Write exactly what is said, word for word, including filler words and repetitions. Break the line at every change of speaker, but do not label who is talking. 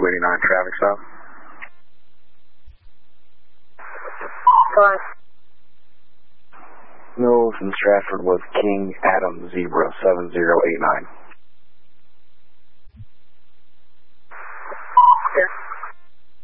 eighty-nine, traffic stop.
Five.
No, from Stratford was King Adam Zebra seven zero eight nine.